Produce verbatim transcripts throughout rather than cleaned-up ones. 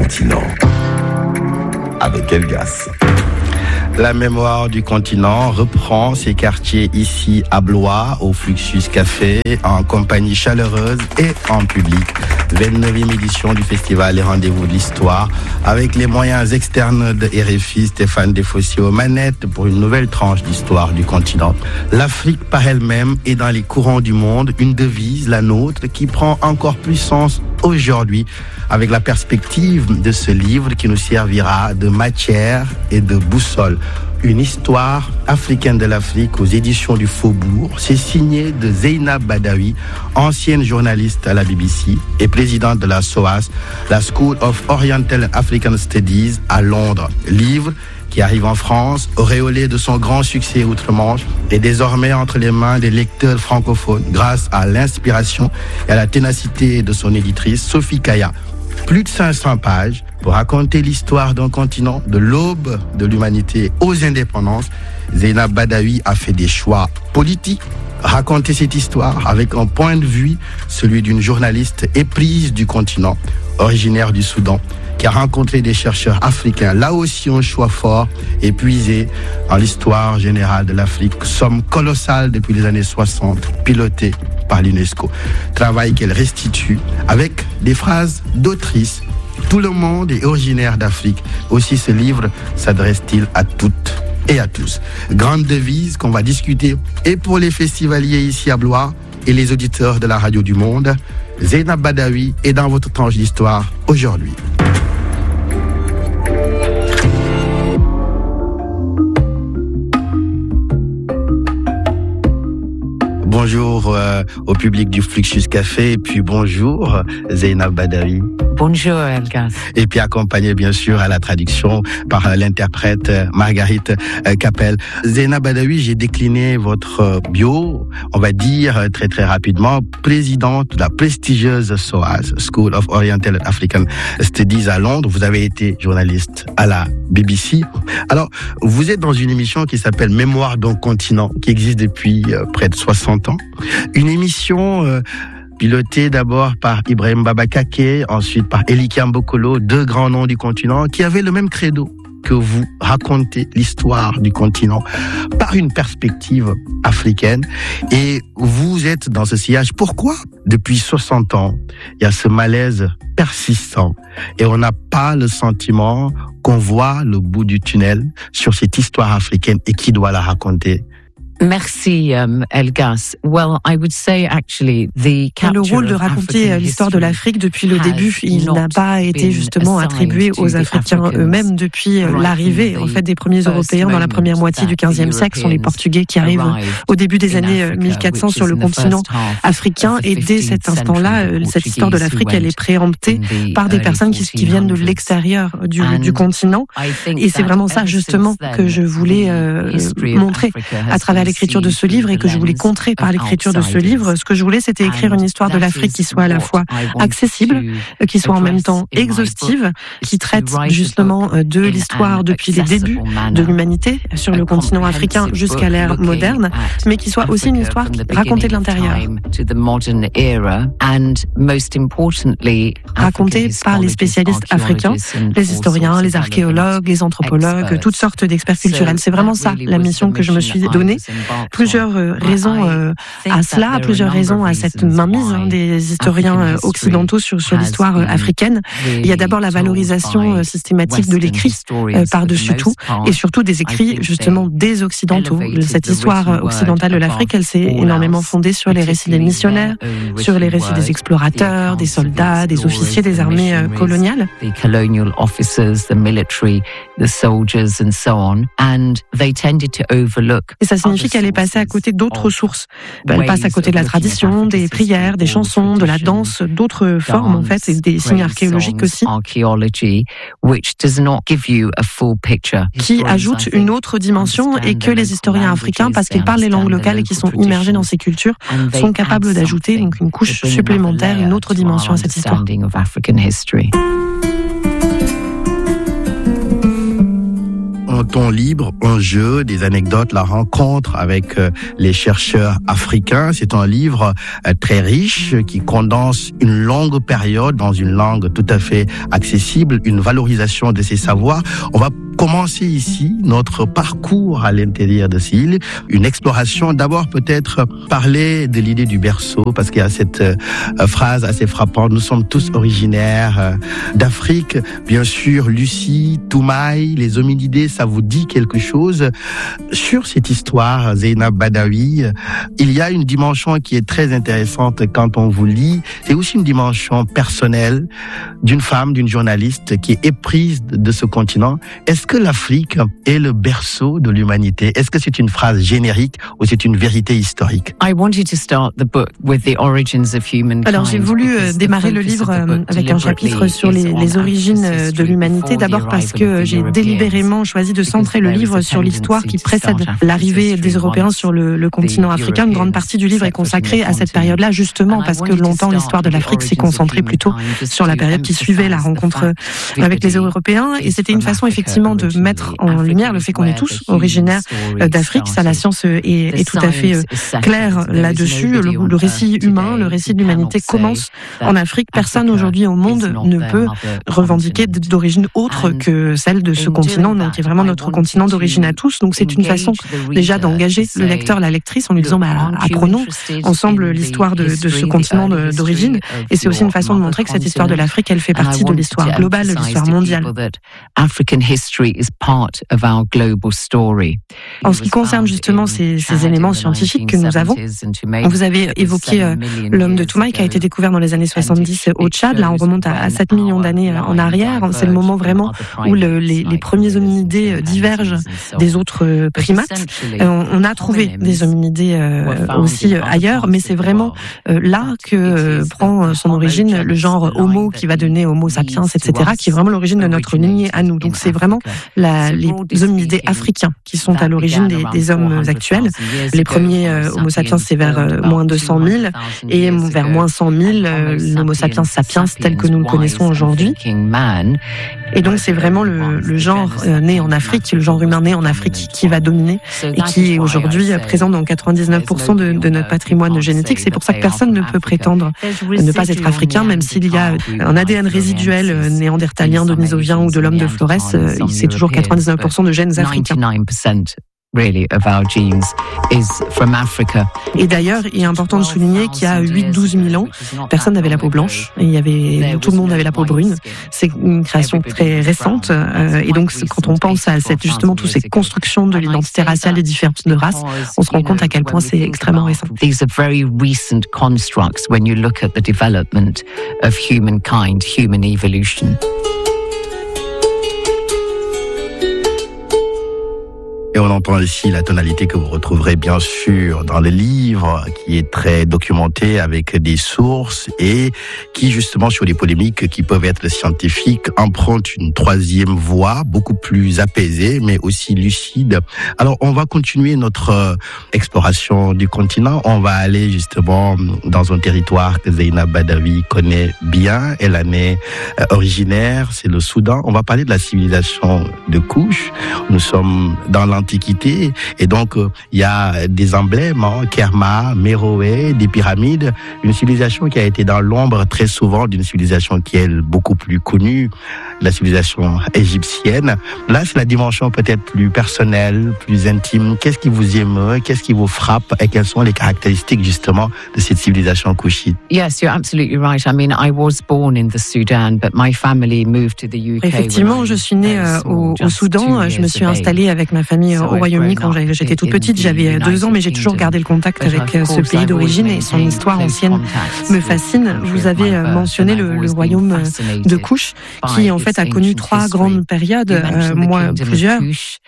continent. Avec Elgas. La mémoire du continent reprend ses quartiers ici à Blois, au Fluxus Café, en compagnie chaleureuse et en public. vingt-neuvième édition du festival Les Rendez-vous de l'Histoire, avec les moyens externes de R F I, Stéphane Desfossés aux manettes pour une nouvelle tranche d'histoire du continent. L'Afrique par elle-même est dans les courants du monde, une devise, la nôtre, qui prend encore plus sens aujourd'hui, avec la perspective de ce livre qui nous servira de matière et de boussole. Une histoire africaine de l'Afrique aux éditions du Faubourg. C'est signé de Zeynab Badawi, ancienne journaliste à la B B C et présidente de la S O A S, la School of Oriental African Studies à Londres. Livre qui arrive en France, auréolé de son grand succès outre-Manche, et désormais entre les mains des lecteurs francophones grâce à l'inspiration et à la ténacité de son éditrice Sophie Kaya. Plus de cinq cents pages pour raconter l'histoire d'un continent de l'aube de l'humanité aux indépendances. Zeynab Badawi a fait des choix politiques. Raconter cette histoire avec un point de vue, celui d'une journaliste éprise du continent, originaire du Soudan, qui a rencontré des chercheurs africains. Là aussi, un choix fort et puisé dans l'histoire générale de l'Afrique, somme colossale depuis les années soixante, pilotée par l'UNESCO. Travail qu'elle restitue avec des phrases d'autrice. Tout le monde est originaire d'Afrique. Aussi, ce livre s'adresse-t-il à toutes et à tous. Grande devise qu'on va discuter et pour les festivaliers ici à Blois et les auditeurs de la Radio du Monde. Zeynab Badawi est dans votre tranche d'histoire aujourd'hui. Bonjour euh, au public du Fluxus Café et puis bonjour Zeynab Badawi. Bonjour Elgas. Et puis accompagné bien sûr à la traduction par euh, l'interprète euh, Marguerite euh, Capel. Zeynab Badawi, j'ai décliné votre bio, on va dire euh, très très rapidement, présidente de la prestigieuse S O A S, School of Oriental African Studies à Londres. Vous avez été journaliste à la B B C. Alors, vous êtes dans une émission qui s'appelle Mémoire d'un continent, qui existe depuis euh, près de soixante ans. Une émission euh, pilotée d'abord par Ibrahim Babakake, ensuite par Elikia Mbokolo, deux grands noms du continent, qui avaient le même credo que vous, racontez l'histoire du continent par une perspective africaine. Et vous êtes dans ce sillage. Pourquoi, depuis soixante ans, il y a ce malaise persistant et on n'a pas le sentiment qu'on voit le bout du tunnel sur cette histoire africaine et qui doit la raconter? Merci, um, Elgas. Well, I would say actually the le rôle de raconter l'histoire de l'Afrique depuis le début, il n'a pas été justement attribué aux Africains eux-mêmes depuis l'arrivée en fait des premiers Européens dans la première moitié du quinzième siècle. Ce sont les Portugais qui arrivent au début des années mille quatre cents sur le continent africain et dès cet instant-là, cette histoire de l'Afrique, elle est préemptée par des personnes qui, qui viennent de l'extérieur du, du continent. Et c'est vraiment ça justement que je voulais euh, montrer à travers l'écriture de ce livre et que je voulais contrer par l'écriture de ce livre. Ce que je voulais, c'était écrire une histoire de l'Afrique qui soit à la fois accessible, qui soit en même temps exhaustive, qui traite justement de l'histoire depuis les débuts de l'humanité sur le continent africain jusqu'à l'ère moderne, mais qui soit aussi une histoire racontée de l'intérieur. Racontée par les spécialistes africains, les historiens, les archéologues, les anthropologues, toutes sortes d'experts culturels. C'est vraiment ça la mission que je me suis donnée. Plusieurs raisons euh, à cela, plusieurs raisons à cette mainmise hein, des historiens euh, occidentaux sur, sur l'histoire euh, africaine. Il y a d'abord la valorisation euh, systématique de l'écrit euh, par-dessus tout, et surtout des écrits justement des occidentaux. Cette histoire euh, occidentale de l'Afrique, elle s'est énormément fondée sur les récits des missionnaires, sur les récits des explorateurs, des soldats, des officiers des armées euh, coloniales. Et ça signifie qu'elle est passée à côté d'autres sources. Elle passe à côté de la tradition, des prières, des chansons, de la danse, d'autres formes en fait, et des signes archéologiques aussi, qui ajoutent une autre dimension et que les historiens africains, parce qu'ils parlent les langues locales et qui sont immergés dans ces cultures, sont capables d'ajouter donc une couche supplémentaire, une autre dimension à cette histoire. Ok, ton livre, un jeu, des anecdotes, la rencontre avec euh, les chercheurs africains. C'est un livre euh, très riche qui condense une longue période dans une langue tout à fait accessible, une valorisation de ces savoirs. On va commencer ici notre parcours à l'intérieur de ces îles, une exploration. D'abord peut-être parler de l'idée du berceau, parce qu'il y a cette euh, phrase assez frappante, nous sommes tous originaires euh, d'Afrique. Bien sûr, Lucie, Toumaï, les hominidés, ça vous dit quelque chose. Sur cette histoire, Zeynab Badawi, il y a une dimension qui est très intéressante quand on vous lit. C'est aussi une dimension personnelle d'une femme, d'une journaliste qui est éprise de ce continent. Est-ce que l'Afrique est le berceau de l'humanité? Est-ce que c'est une phrase générique ou c'est une vérité historique? Alors j'ai voulu démarrer le livre avec un chapitre sur les, les origines de l'humanité, d'abord parce que j'ai délibérément choisi de centrer le livre sur l'histoire qui précède l'arrivée des Européens sur le, le continent africain. Une grande partie du livre est consacrée à cette période-là, justement parce que longtemps l'histoire de l'Afrique s'est concentrée plutôt sur la période qui suivait la rencontre avec les Européens, et c'était une façon effectivement de mettre en lumière le fait qu'on est tous originaires d'Afrique. Ça, la science est, est tout à fait claire là-dessus. Le, le récit humain, le récit de l'humanité commence en Afrique. Personne aujourd'hui au monde ne peut revendiquer d'origine autre que celle de ce continent, donc qui est vraiment notre continent d'origine à tous. Donc c'est une façon déjà d'engager le lecteur, la lectrice, en lui disant bah, apprenons ensemble l'histoire de, de ce continent d'origine. Et c'est aussi une façon de montrer que cette histoire de l'Afrique, elle fait partie de l'histoire globale, de l'histoire mondiale. En ce qui concerne justement ces, ces éléments scientifiques que nous avons, vous avez évoqué euh, l'homme de Toumaï qui a été découvert dans les années soixante-dix au Tchad. Là, on remonte à, à sept millions d'années en arrière. C'est le moment vraiment où le, les, les premiers hominidés divergent des autres primates. Euh, on a trouvé des hominidés euh, aussi ailleurs, mais c'est vraiment euh, là que euh, prend son origine le genre Homo qui va donner Homo sapiens, et cetera, qui est vraiment l'origine de notre lignée à nous. Donc c'est vraiment la, les hominidés africains qui sont à l'origine des, des hommes actuels. Les premiers euh, Homo sapiens, c'est vers euh, moins deux cent mille, et vers moins cent mille, euh, l'Homo sapiens sapiens tel que nous le connaissons aujourd'hui. Et donc c'est vraiment le, le genre euh, né en Afrique, le genre humain né en Afrique qui va dominer et qui est aujourd'hui présent dans quatre-vingt-dix-neuf pour cent de, de notre patrimoine génétique. C'est pour ça que personne ne peut prétendre ne pas être africain, même s'il y a un A D N résiduel néandertalien, denisovien ou de l'homme de Flores, euh, c'est toujours quatre-vingt-dix-neuf pour cent de gènes africains. Really, of our genes is from Africa. Et d'ailleurs, il est important de souligner qu'il y a huit à douze mille ans, personne n'avait la peau blanche, et il y avait, tout le monde avait la peau brune. C'est une création très récente, euh, et donc quand on pense à cette, justement toutes ces constructions de l'identité raciale des différences de races, on se rend compte à quel point c'est extrêmement récent. These are very recent constructs when you look at the development of humankind, human evolution. Et on entend ici la tonalité que vous retrouverez bien sûr dans le livre, qui est très documenté avec des sources et qui justement sur les polémiques qui peuvent être scientifiques emprunte une troisième voie beaucoup plus apaisée mais aussi lucide. Alors on va continuer notre exploration du continent. On va aller justement dans un territoire que Zeynab Badawi connaît bien. Elle en est originaire, c'est le Soudan. On va parler de la civilisation de Kouch. Nous sommes dans l'Antiquité et donc il euh, y a des emblèmes, hein, Kerma, Méroé, des pyramides, une civilisation qui a été dans l'ombre très souvent d'une civilisation qui est beaucoup plus connue, la civilisation égyptienne. Là c'est la dimension peut-être plus personnelle, plus intime. Qu'est-ce qui vous émeut, qu'est-ce qui vous frappe et quelles sont les caractéristiques justement de cette civilisation couchite? Yes, you're absolutely right. I mean, I was born in the Sudan, but my family moved to the U K. Effectivement, je suis née euh, au, au Soudan. Je me suis installée avec ma famille au Royaume-Uni quand j'étais toute petite. J'avais deux ans, mais j'ai toujours gardé le contact avec ce pays d'origine et son histoire ancienne me fascine. Vous avez mentionné le, le royaume de Kouch, qui en fait a connu trois grandes périodes, euh, moi plusieurs.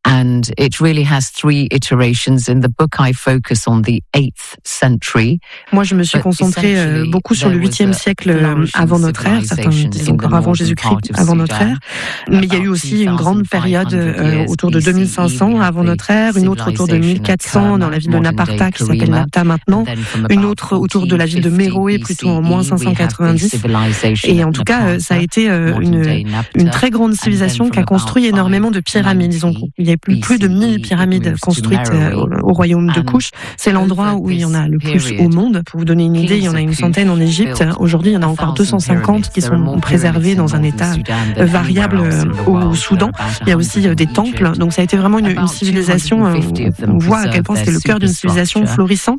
And it really has three iterations. In the book, I focus on the eighth century. Moi, je me suis concentrée euh, beaucoup sur le huitième siècle euh, avant notre ère, certains disent encore avant Jésus-Christ, avant notre ère. Mais il y a eu aussi une grande période euh, autour de deux mille cinq cents avant notre ère, une autre autour de mille quatre cents dans la ville de Napata qui s'appelle Napta maintenant, une autre autour de la ville de Méroé plutôt en moins cinq cent quatre-vingt-dix. Et en tout cas, ça a été euh, une, une très grande civilisation qui a construit énormément de pyramides. Disons, il y a plus, plus de mille pyramides construites euh, au, au royaume de Kouch. C'est l'endroit où il y en a le plus au monde. Pour vous donner une idée, il y en a une centaine en Égypte. Aujourd'hui, il y en a encore deux cent cinquante qui sont préservés dans un état variable au Soudan. Il y a aussi des temples. Donc ça a été vraiment une, une civilisation, on voit à quel point c'était le cœur d'une civilisation florissante.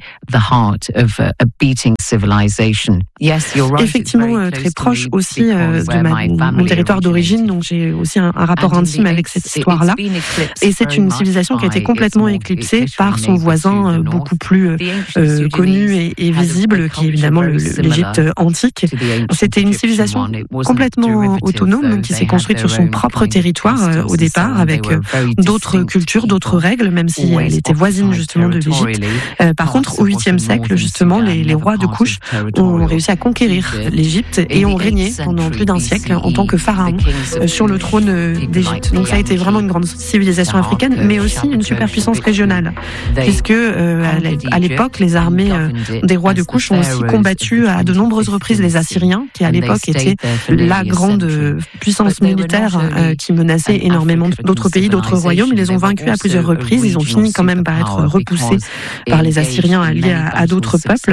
Effectivement, très proche aussi de ma, mon territoire d'origine. Donc j'ai aussi un, un rapport intime avec cette histoire-là. Et c'est une civilisation qui a été complètement éclipsée par son voisin beaucoup plus euh, connu et, et visible, qui est évidemment le, le, l'Égypte antique. C'était une civilisation complètement autonome qui s'est construite sur son propre territoire euh, au départ, avec euh, d'autres cultures, d'autres règles, même si elle était voisine justement de l'Égypte. Euh, par contre, au huitième siècle, justement, les, les rois de Kouch ont réussi à conquérir l'Égypte et ont régné pendant plus d'un siècle en tant que pharaon euh, sur le trône d'Égypte. Donc ça a été vraiment une grande civilisation africaine, mais aussi une superpuissance régionale, puisque euh, à l'époque, les armées euh, des rois de Kouch ont aussi combattu à de nombreuses reprises les Assyriens, qui à l'époque étaient la grande puissance militaire euh, qui menaçait énormément d'autres pays, d'autres royaumes. Ils les ont vaincus à plusieurs reprises. Ils ont fini quand même par être repoussés par les Assyriens alliés à, à d'autres peuples.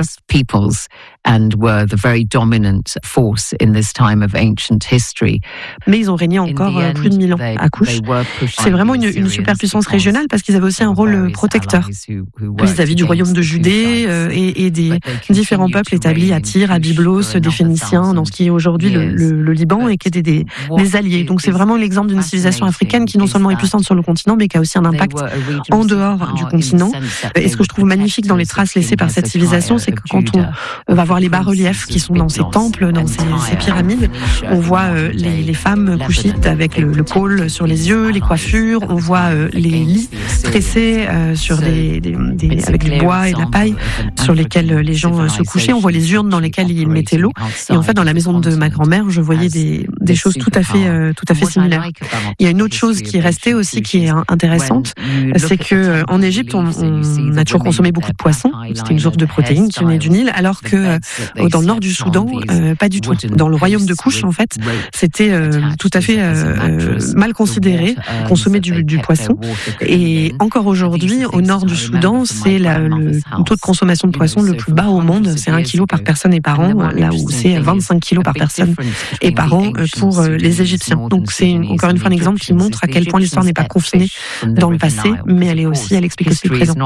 And were the very dominant force in this time of ancient history. Mais ils ont régné encore end, plus de mille ans à Kouch. C'est vraiment une, une superpuissance régionale parce qu'ils avaient aussi un rôle protecteur vis-à-vis du royaume de Judée euh, et, et des différents peuples établis à Tyr, à Byblos, des Phéniciens, dans ce qui est aujourd'hui le, le, le Liban et qui étaient des, des alliés. Donc c'est vraiment l'exemple d'une civilisation africaine qui non seulement est puissante sur le continent, mais qui a aussi un impact en dehors du continent. Et ce que je trouve magnifique dans les traces laissées par cette civilisation, c'est que quand on va voir les bas-reliefs qui sont dans ces temples, dans ces, ces pyramides, on voit euh, les, les femmes couchites avec le, le col sur les yeux, les coiffures, on voit euh, les lits tressés euh, sur des, des, des, avec du bois et de la paille sur lesquels les gens euh, se couchaient, on voit les urnes dans lesquelles ils mettaient l'eau. Et en fait, dans la maison de ma grand-mère, je voyais des, des choses tout à fait, euh, tout à fait similaires. Il y a une autre chose qui est restée aussi, qui est intéressante, c'est que en Égypte, on, on a toujours consommé beaucoup de poissons. C'était une source de protéines qui venait du Nil, alors que dans le nord du Soudan, euh, pas du tout. Dans le royaume de Kouch, en fait, c'était euh, tout à fait euh, mal considéré, consommer du, du poisson. Et encore aujourd'hui, au nord du Soudan, c'est la, le taux de consommation de poisson le plus bas au monde. C'est un kilo par personne et par an, là où c'est vingt-cinq kilos par personne et par an pour les Égyptiens. Donc c'est une, encore une fois un exemple qui montre à quel point l'histoire n'est pas confinée dans le passé, mais elle est aussi, elle explique aussi le présent.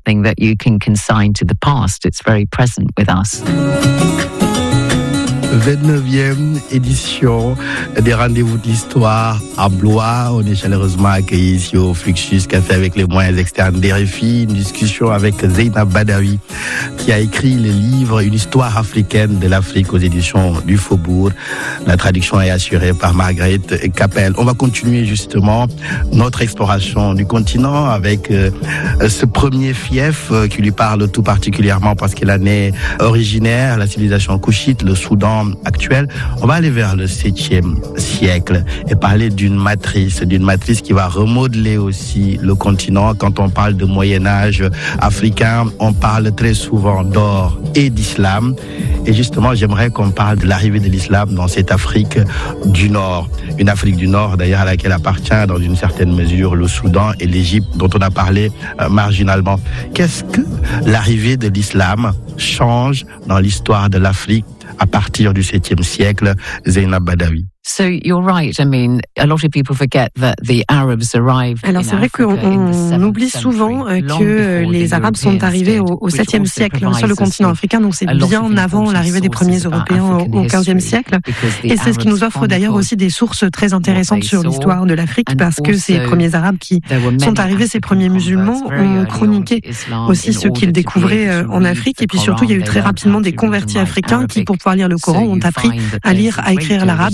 vingt-neuvième édition des Rendez-vous de l'Histoire à Blois. On est chaleureusement accueillis ici au Fluxus Café avec les moyens externes d'R F I. Une discussion avec Zeynab Badawi qui a écrit le livre Une histoire africaine de l'Afrique aux éditions du Faubourg. La traduction est assurée par Margaret Capel. On va continuer justement notre exploration du continent avec euh, ce premier fief euh, qui lui parle tout particulièrement parce qu'il en est originaire, la civilisation couchite, le Soudan actuel. On va aller vers le septième siècle et parler d'une matrice, d'une matrice qui va remodeler aussi le continent. Quand on parle de Moyen-Âge africain, on parle très souvent d'or et d'islam. Et justement, j'aimerais qu'on parle de l'arrivée de l'islam dans cette Afrique du Nord. Une Afrique du Nord, d'ailleurs, à laquelle appartient dans une certaine mesure le Soudan et l'Égypte, dont on a parlé euh, marginalement. Qu'est-ce que l'arrivée de l'islam change dans l'histoire de l'Afrique à partir du septième siècle, Zeynab Badawi? So you're right. I mean, a lot of people forget that the Arabs arrived. Alors c'est vrai qu'on on oublie souvent que les Arabes sont arrivés au, au septième siècle sur le continent africain, donc c'est bien avant l'arrivée des premiers Européens au quinzième siècle. Et c'est ce qui nous offre d'ailleurs aussi des sources très intéressantes sur l'histoire de l'Afrique, parce que ces premiers Arabes qui sont arrivés, ces premiers musulmans, ont chroniqué aussi ce qu'ils découvraient en Afrique. Et puis surtout, il y a eu très rapidement des convertis africains qui, pour pouvoir lire le Coran, ont appris à lire, à écrire l'arabe et qui ont donc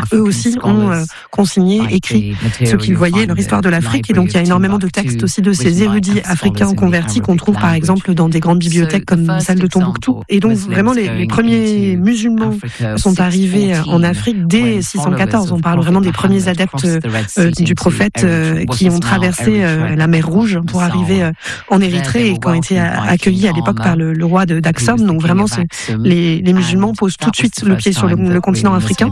donc eux aussi ont euh, consigné, écrit ce qu'ils voyaient, leur histoire de l'Afrique. Et donc il y a énormément de textes aussi de ces érudits africains convertis qu'on trouve par exemple dans des grandes bibliothèques comme celle de Tombouctou. Et donc vraiment les, les premiers musulmans sont arrivés en Afrique dès six cent quatorze. On parle vraiment des premiers adeptes euh, du prophète euh, qui ont traversé euh, la mer Rouge pour arriver euh, en Érythrée et qui ont été accueillis à l'époque par le, le roi de d'Axum. Donc vraiment les, les musulmans posent tout de suite le pied sur le, le continent africain.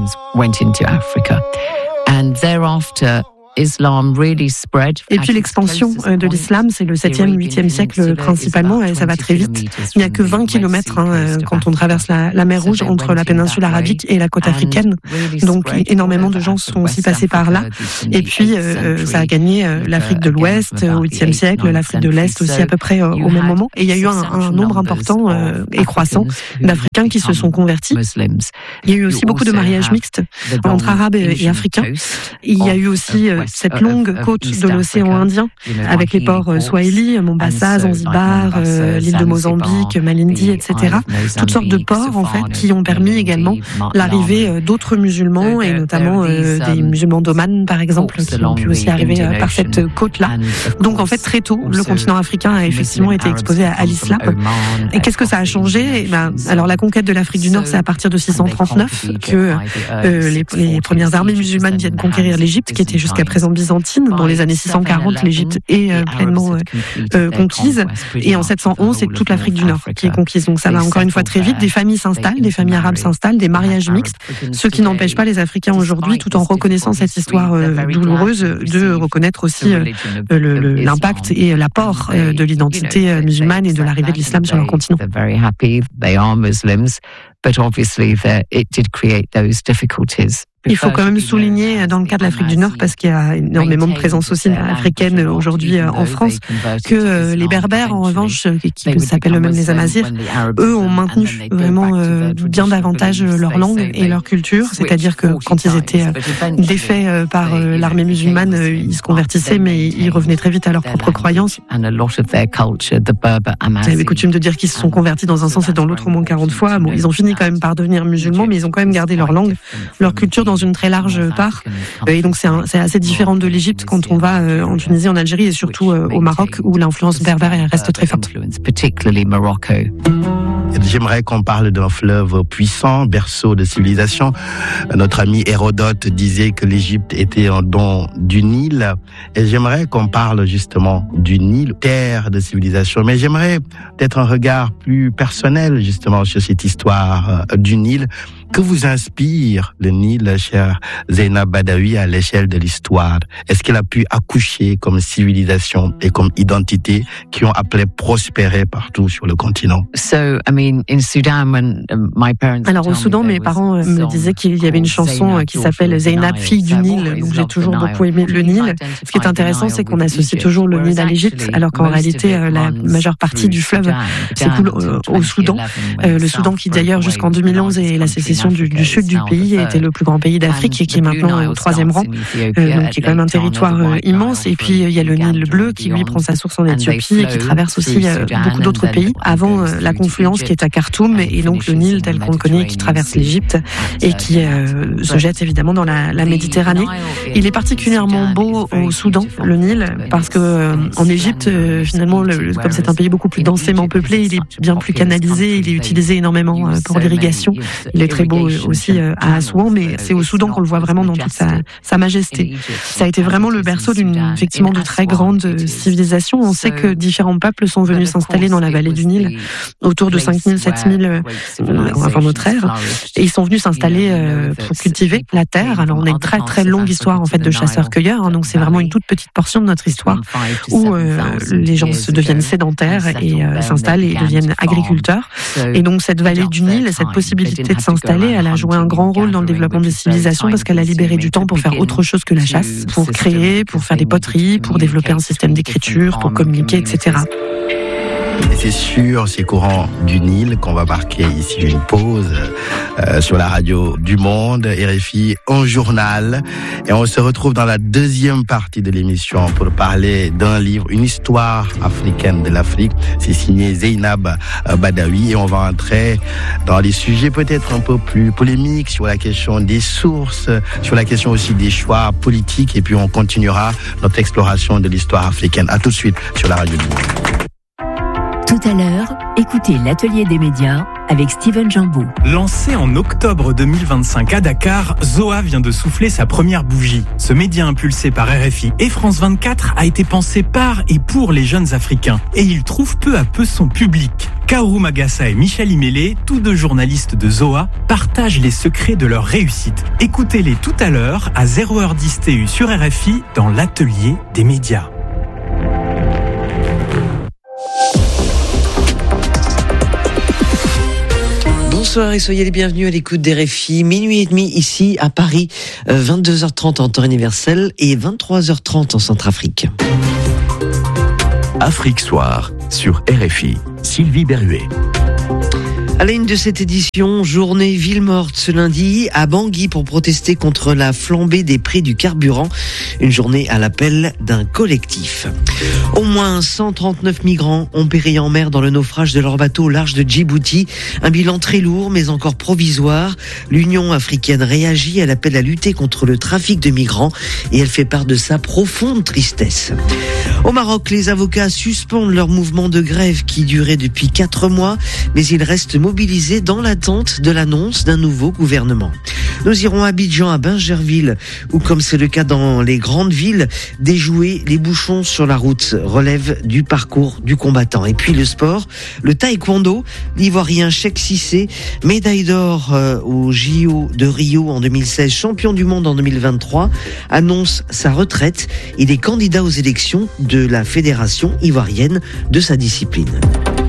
Et puis l'expansion de l'islam, c'est le septième, huitième siècle principalement, et ça va très vite. Il n'y a que vingt kilomètres hein, quand on traverse la, la mer Rouge entre la péninsule arabique et la côte africaine. Donc énormément de gens sont aussi passés par là. Et puis euh, ça a gagné euh, l'Afrique de l'Ouest au huitième siècle, l'Afrique de l'Est aussi à peu près euh, au même moment. Et il y a eu un, un nombre important euh, et croissant d'Africains qui se sont convertis. Il y a eu aussi beaucoup de mariages mixtes entre Arabes et, et Africains. Il y a eu aussi euh, cette longue côte de l'océan Indien, avec les ports Swahili, Mombasa, Zanzibar, euh, l'île de Mozambique, Malindi, et cetera. Toutes sortes de ports, en fait, qui ont permis également l'arrivée d'autres musulmans, et notamment euh, des musulmans d'Oman, par exemple, qui ont pu aussi arriver euh, par cette côte-là. Donc, en fait, très tôt, le continent africain a effectivement été exposé à, à l'islam. Et qu'est-ce que ça a changé? Eh ben, alors, la conquête de l'Afrique du Nord, c'est à partir de six cent trente-neuf que euh, les, les premières armées musulmanes viennent conquérir l'Égypte, qui était jusqu'à présent byzantine. Dans les années six cent quarante, l'Égypte est euh, pleinement euh, conquise. Et en sept cent onze, c'est toute l'Afrique du Nord qui est conquise. Donc ça va encore une fois très vite. Des familles s'installent, des familles arabes s'installent, des mariages mixtes. Ce qui n'empêche pas les Africains aujourd'hui, tout en reconnaissant cette histoire euh, douloureuse, de reconnaître aussi euh, le, le, l'impact et l'apport euh, de l'identité euh, musulmane et de l'arrivée de l'islam sur leur continent. But obviously that it did create those difficulties. Il faut quand même souligner dans le cas de l'Afrique du Nord, parce qu'il y a énormément de présence aussi africaine aujourd'hui en France, que les Berbères, en revanche, qui s'appellent eux-mêmes les Amazirs, eux ont maintenu vraiment bien davantage leur langue et leur culture. C'est-à-dire que quand ils étaient défaits par l'armée musulmane, ils se convertissaient, mais ils revenaient très vite à leurs propres croyances. J'avais coutume de dire qu'ils se sont convertis dans un sens et dans l'autre au moins quarante fois. Bon, ils ont fini quand même par devenir musulmans, mais ils ont quand même gardé leur langue, leur culture dans une très large part. Et donc c'est, un, c'est assez différent de l'Égypte quand on va euh, en Tunisie, en Algérie et surtout euh, au Maroc, où l'influence berbère reste très forte. J'aimerais qu'on parle d'un fleuve puissant, berceau de civilisation. Notre ami Hérodote disait que l'Égypte était un don du Nil. Et j'aimerais qu'on parle justement du Nil, terre de civilisation. Mais j'aimerais peut-être un regard plus personnel justement sur cette histoire du Nil. Que vous inspire le Nil, cher Zeynab Badawi, à l'échelle de l'histoire? Est-ce qu'il a pu accoucher comme civilisation et comme identité qui ont appelé prospérer partout sur le continent? So, I mean, in Sudan, when my parents Alors au Soudan, mes parents me disaient qu'il y avait une chanson qui s'appelle Zeynab, fille du Nil. Donc j'ai toujours beaucoup aimé le Nil. Ce qui est intéressant, c'est qu'on associe toujours le Nil à l'Égypte, alors qu'en réalité, la majeure partie du fleuve s'écoule au Soudan. Le Soudan qui d'ailleurs jusqu'en deux mille onze est la sécession Du, du sud du pays, était le plus grand pays d'Afrique et qui est maintenant au troisième rang, euh, donc qui est quand même un territoire euh, immense. Et puis il y a le Nil bleu qui lui prend sa source en Éthiopie et qui traverse aussi euh, beaucoup d'autres pays avant euh, la confluence qui est à Khartoum, et donc le Nil tel qu'on le connaît qui traverse l'Égypte et qui euh, se jette évidemment dans la, la Méditerranée. Il est particulièrement beau au Soudan, le Nil, parce que euh, en Égypte euh, finalement le, comme c'est un pays beaucoup plus densément peuplé, il est bien plus canalisé, il est utilisé énormément euh, pour l'irrigation. Il est très beau aussi à Assouan, mais c'est au Soudan qu'on le voit vraiment dans toute sa, sa majesté. Ça a été vraiment le berceau d'une, effectivement, de très grande civilisation. On sait que différents peuples sont venus s'installer dans la vallée du Nil, autour de cinq mille, sept mille euh, avant notre ère, et ils sont venus s'installer euh, pour cultiver la terre. Alors on a une très très longue histoire en fait de chasseurs-cueilleurs, hein, donc c'est vraiment une toute petite portion de notre histoire où euh, les gens se deviennent sédentaires et euh, s'installent et deviennent agriculteurs. Et donc cette vallée du Nil, cette possibilité de s'installer, elle a joué un grand rôle dans le développement des civilisations parce qu'elle a libéré du temps pour faire autre chose que la chasse, pour créer, pour faire des poteries, pour développer un système d'écriture, pour communiquer, et cetera. Et c'est sur ces courants du Nil qu'on va marquer ici une pause euh, sur la radio du Monde, R F I en journal. Et on se retrouve dans la deuxième partie de l'émission pour parler d'un livre, une histoire africaine de l'Afrique. C'est signé Zeynab Badawi et on va entrer dans les sujets peut-être un peu plus polémiques sur la question des sources, sur la question aussi des choix politiques et puis on continuera notre exploration de l'histoire africaine. À tout de suite sur la radio du Monde. Tout à l'heure, écoutez l'Atelier des médias avec Steven Jambeau. Lancé en octobre deux mille vingt-cinq à Dakar, Zoa vient de souffler sa première bougie. Ce média impulsé par R F I et France vingt-quatre a été pensé par et pour les jeunes Africains. Et il trouve peu à peu son public. Kaoru Magassa et Michel Imélé, tous deux journalistes de Zoa, partagent les secrets de leur réussite. Écoutez-les tout à l'heure à zéro heure dix T U sur R F I dans l'Atelier des médias. Bonsoir et soyez les bienvenus à l'écoute d'R F I. Minuit et demi ici à Paris, vingt-deux heures trente en temps universel et vingt-trois heures trente en Centrafrique. Afrique Soir sur R F I. Sylvie Berruet. À la une de cette édition, journée ville morte ce lundi à Bangui pour protester contre la flambée des prix du carburant. Une journée à l'appel d'un collectif. Au moins cent trente-neuf migrants ont péri en mer dans le naufrage de leur bateau au large de Djibouti. Un bilan très lourd mais encore provisoire. L'Union africaine réagit, elle appelle à lutter contre le trafic de migrants et elle fait part de sa profonde tristesse. Au Maroc, les avocats suspendent leur mouvement de grève qui durait depuis quatre mois, mais ils restent mobilisés dans l'attente de l'annonce d'un nouveau gouvernement. Nous irons à Abidjan, à Bingerville, où, comme c'est le cas dans les grandes villes, déjouer les bouchons sur la route relève du parcours du combattant. Et puis le sport, le taekwondo, l'Ivoirien Cheikh Cissé, médaille d'or euh, au J O de Rio en deux mille seize, champion du monde en deux mille vingt-trois, annonce sa retraite. Il est candidat aux élections de la Fédération ivoirienne de sa discipline.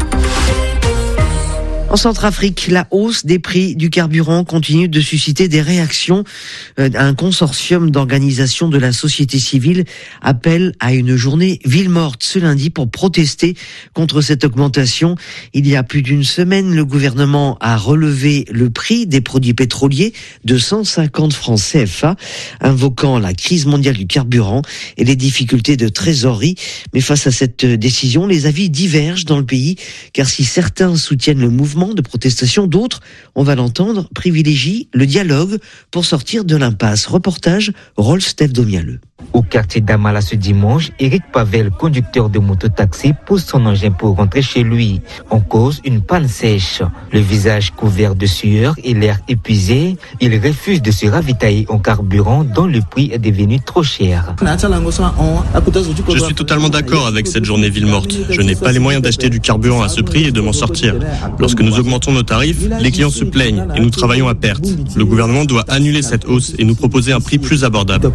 En Centrafrique, la hausse des prix du carburant continue de susciter des réactions. Un consortium d'organisations de la société civile appelle à une journée ville morte ce lundi pour protester contre cette augmentation. Il y a plus d'une semaine, le gouvernement a relevé le prix des produits pétroliers de cent cinquante francs C F A, invoquant la crise mondiale du carburant et les difficultés de trésorerie. Mais face à cette décision, les avis divergent dans le pays, car si certains soutiennent le mouvement de protestation, d'autres, on va l'entendre, privilégient le dialogue pour sortir de l'impasse. Reportage Rolf Steph Domialeux. Au quartier d'Amala ce dimanche, Eric Pavel, conducteur de mototaxi, pose son engin pour rentrer chez lui. En cause, une panne sèche. Le visage couvert de sueur et l'air épuisé, il refuse de se ravitailler en carburant dont le prix est devenu trop cher. Je suis totalement d'accord avec cette journée ville morte. Je n'ai pas les moyens d'acheter du carburant à ce prix et de m'en sortir. Lorsque nous augmentons nos tarifs, les clients se plaignent et nous travaillons à perte. Le gouvernement doit annuler cette hausse et nous proposer un prix plus abordable.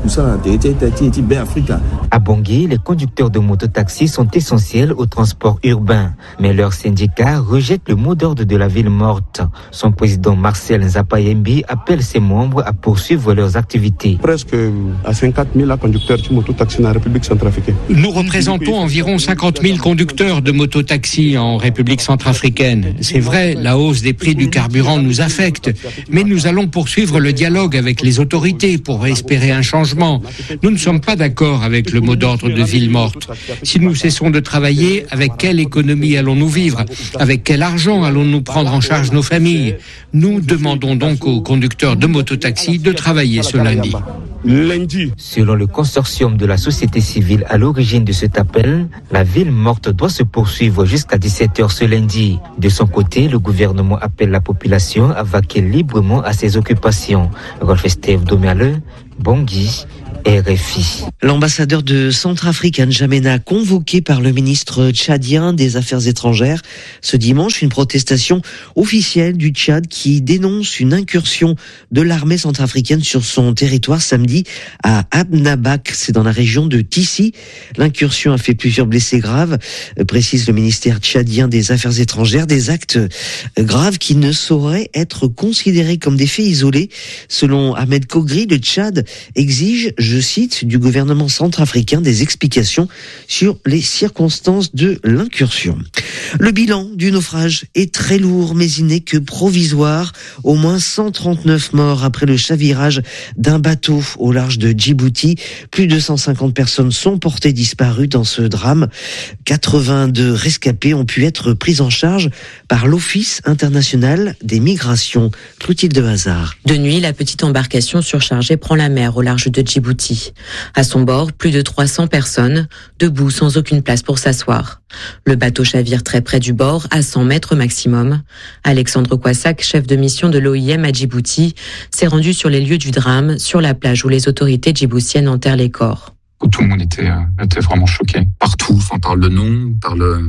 À Bangui, les conducteurs de mototaxi sont essentiels au transport urbain, mais leur syndicat rejette le mot d'ordre de la ville morte. Son président Marcel Nzapayembi appelle ses membres à poursuivre leurs activités. Presque à cinquante mille conducteurs de mototaxi en République centrafricaine. Nous représentons environ cinquante mille conducteurs de mototaxi en République centrafricaine. C'est vrai, la hausse des prix du carburant nous affecte, mais nous allons poursuivre le dialogue avec les autorités pour espérer un changement. Nous ne sommes pas d'accord avec le mot d'ordre de ville morte. Si nous cessons de travailler, avec quelle économie allons-nous vivre? Avec quel argent allons-nous prendre en charge nos familles? Nous demandons donc aux conducteurs de mototaxi de travailler ce lundi. Lundi. Selon le consortium de la société civile à l'origine de cet appel, la ville morte doit se poursuivre jusqu'à dix-sept heures ce lundi. De son côté, le gouvernement appelle la population à vaquer librement à ses occupations. Rolf Steph Domialeux, Bangui, R F I. L'ambassadeur de Centrafrique, N'Djamena, convoqué par le ministre tchadien des Affaires étrangères. Ce dimanche, une protestation officielle du Tchad qui dénonce une incursion de l'armée centrafricaine sur son territoire samedi à Abnabak, c'est dans la région de Tissi. L'incursion a fait plusieurs blessés graves, précise le ministère tchadien des Affaires étrangères, des actes graves qui ne sauraient être considérés comme des faits isolés. Selon Ahmed Kogri, le Tchad exige, je je cite, du gouvernement centrafricain des explications sur les circonstances de l'incursion. Le bilan du naufrage est très lourd, mais il n'est que provisoire. Au moins cent trente-neuf morts après le chavirage d'un bateau au large de Djibouti. Plus de cent cinquante personnes sont portées disparues dans ce drame. quatre-vingt-deux rescapés ont pu être pris en charge par l'Office international des migrations. Clotilde Hazard. De nuit, la petite embarcation surchargée prend la mer au large de Djibouti. À son bord, plus de trois cents personnes, debout sans aucune place pour s'asseoir. Le bateau chavire très près du bord, à cent mètres maximum. Alexandre Kouassak, chef de mission de l'O I M à Djibouti, s'est rendu sur les lieux du drame, sur la plage où les autorités djiboutiennes enterrent les corps. Tout le monde était, était vraiment choqué. Partout, on parle de nom, par le,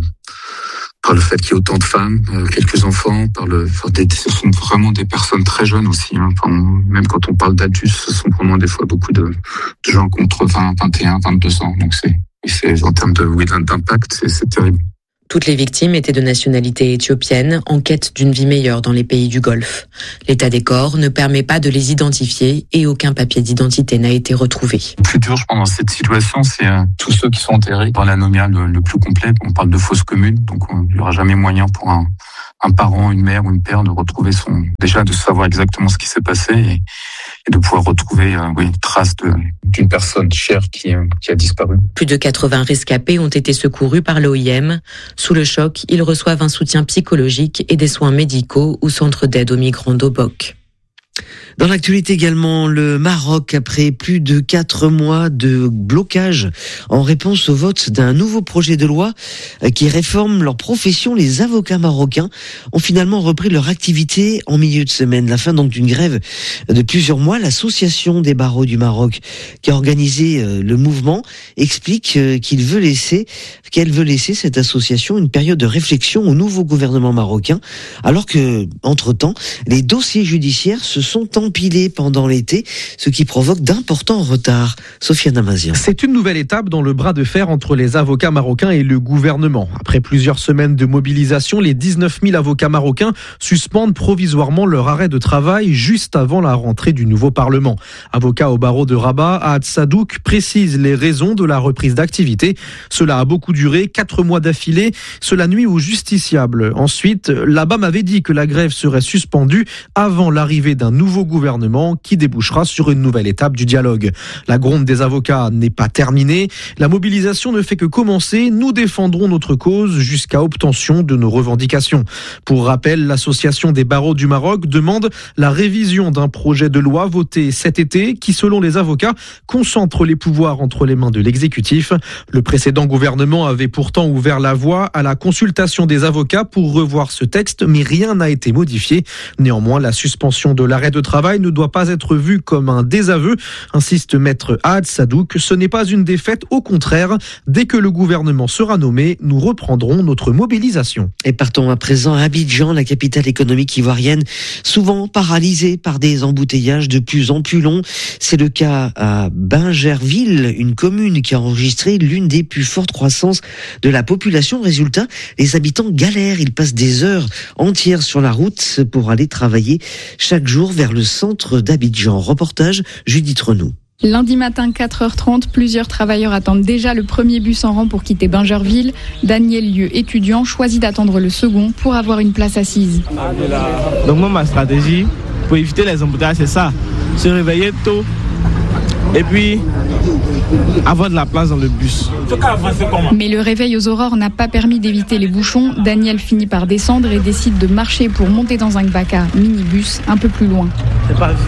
par le fait qu'il y ait autant de femmes, quelques enfants, par le, enfin, des, ce sont vraiment des personnes très jeunes aussi. Hein. Enfin, même quand on parle d'adultes, ce sont vraiment des fois beaucoup de, de gens contre vingt, vingt et un, vingt-deux ans. Donc c'est, c'est en termes de, oui, d'impact, c'est, c'est terrible. Toutes les victimes étaient de nationalité éthiopienne, en quête d'une vie meilleure dans les pays du Golfe. L'état des corps ne permet pas de les identifier et aucun papier d'identité n'a été retrouvé. Le plus dur, je pense, dans cette situation, c'est euh, tous ceux qui sont enterrés par l'anomia le, le plus complet. On parle de fosses communes, donc il n'y aura jamais moyen pour un, un parent, une mère ou une père de retrouver son... Déjà, de savoir exactement ce qui s'est passé et, et de pouvoir retrouver euh, oui, une trace de, d'une personne chère qui, euh, qui a disparu. Plus de quatre-vingts rescapés ont été secourus par l'O I M. Sous le choc, ils reçoivent un soutien psychologique et des soins médicaux au centre d'aide aux migrants d'Obok. Dans l'actualité également, le Maroc, après plus de quatre mois de blocage en réponse au vote d'un nouveau projet de loi qui réforme leur profession, les avocats marocains ont finalement repris leur activité en milieu de semaine. La fin donc d'une grève de plusieurs mois. L'association des barreaux du Maroc qui a organisé le mouvement explique qu'il veut laisser, qu'elle veut laisser cette association une période de réflexion au nouveau gouvernement marocain, alors que, entre-temps, les dossiers judiciaires se sont empilés pendant l'été, ce qui provoque d'importants retards. Sofiane Amazian. C'est une nouvelle étape dans le bras de fer entre les avocats marocains et le gouvernement. Après plusieurs semaines de mobilisation, les dix-neuf mille avocats marocains suspendent provisoirement leur arrêt de travail juste avant la rentrée du nouveau Parlement. Avocat au barreau de Rabat, Ahad Sadouk précise les raisons de la reprise d'activité. Cela a beaucoup duré, quatre mois d'affilée. Cela nuit aux justiciables. Ensuite, la B A M avait dit que la grève serait suspendue avant l'arrivée d'un nouveau gouvernement qui débouchera sur une nouvelle étape du dialogue. La gronde des avocats n'est pas terminée. La mobilisation ne fait que commencer. Nous défendrons notre cause jusqu'à obtention de nos revendications. Pour rappel, l'association des barreaux du Maroc demande la révision d'un projet de loi voté cet été qui, selon les avocats, concentre les pouvoirs entre les mains de l'exécutif. Le précédent gouvernement avait pourtant ouvert la voie à la consultation des avocats pour revoir ce texte, mais rien n'a été modifié. Néanmoins, la suspension de l'arrêt de travail ne doit pas être vue comme un désaveu, insiste maître Ahad Sadouk. Ce n'est pas une défaite, au contraire. Dès que le gouvernement sera nommé, nous reprendrons notre mobilisation. Et partons à présent à Abidjan, la capitale économique ivoirienne, souvent paralysée par des embouteillages de plus en plus longs. C'est le cas à Bingerville, une commune qui a enregistré l'une des plus fortes croissances de la population. Résultat, les habitants galèrent. Ils passent des heures entières sur la route pour aller travailler chaque jour vers le centre d'Abidjan. Reportage Judith Renaud. Lundi matin, quatre heures trente, plusieurs travailleurs attendent déjà le premier bus en rang pour quitter Bingerville. Daniel Lieu, étudiant, choisit d'attendre le second pour avoir une place assise. Donc moi, ma stratégie pour éviter les embouteillages, c'est ça. Se réveiller tôt et puis avoir de la place dans le bus. Mais le réveil aux aurores n'a pas permis d'éviter les bouchons. Daniel finit par descendre et décide de marcher pour monter dans un Gbaka minibus un peu plus loin. C'est pas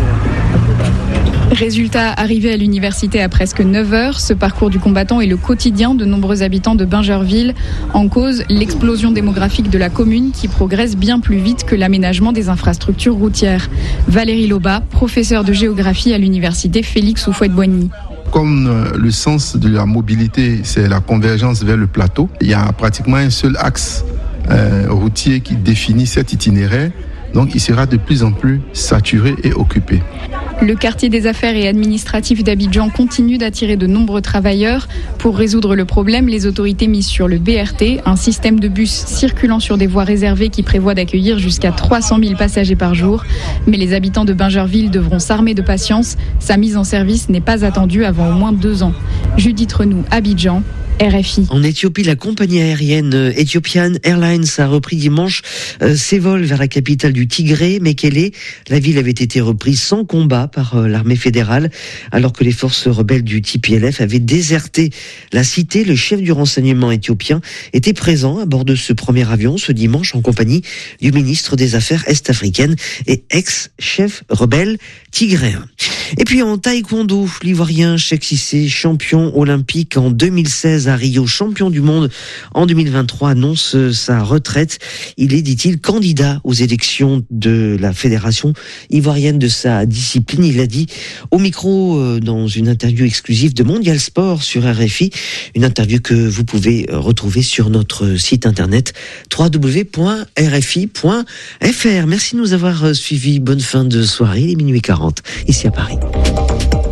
Résultat, arrivé à l'université à presque neuf heures, ce parcours du combattant est le quotidien de nombreux habitants de Bingerville. En cause, l'explosion démographique de la commune qui progresse bien plus vite que l'aménagement des infrastructures routières. Valérie Loba, professeure de géographie à l'université Félix Houphouët-Boigny. Comme le sens de la mobilité, c'est la convergence vers le plateau, il y a pratiquement un seul axe euh, routier qui définit cet itinéraire. Donc il sera de plus en plus saturé et occupé. Le quartier des affaires et administratif d'Abidjan continue d'attirer de nombreux travailleurs. Pour résoudre le problème, les autorités misent sur le B R T, un système de bus circulant sur des voies réservées qui prévoit d'accueillir jusqu'à trois cent mille passagers par jour. Mais les habitants de Bingerville devront s'armer de patience. Sa mise en service n'est pas attendue avant au moins deux ans. Judith Renou, Abidjan. R F I. En Éthiopie, la compagnie aérienne Ethiopian Airlines a repris dimanche euh, ses vols vers la capitale du Tigré, Mekele. La ville avait été reprise sans combat par euh, l'armée fédérale, alors que les forces rebelles du T P L F avaient déserté la cité. Le chef du renseignement éthiopien était présent à bord de ce premier avion ce dimanche en compagnie du ministre des Affaires est-africaines et ex-chef rebelle tigréen. Et puis en taekwondo, l'Ivoirien Cheikh Cissé, champion olympique en deux mille seize à Rio, champion du monde en deux mille vingt-trois, annonce sa retraite. Il est, dit-il, candidat aux élections de la fédération ivoirienne de sa discipline. Il l'a dit au micro dans une interview exclusive de Mondial Sport sur R F I, une interview que vous pouvez retrouver sur notre site internet w w w point r f i point f r. Merci de nous avoir suivis. Bonne fin de soirée, il est minuit quarante ici à Paris.